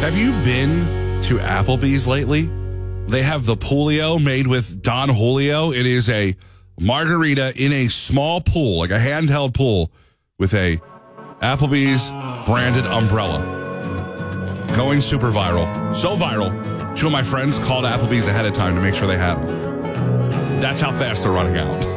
Have you been to Applebee's lately? They have the Poolio made with Don Julio. It is a margarita in a small pool, like a handheld pool, with a Applebee's branded umbrella. Going super viral. So viral, two of my friends called Applebee's ahead of time to make sure they had them. That's how fast they're running out.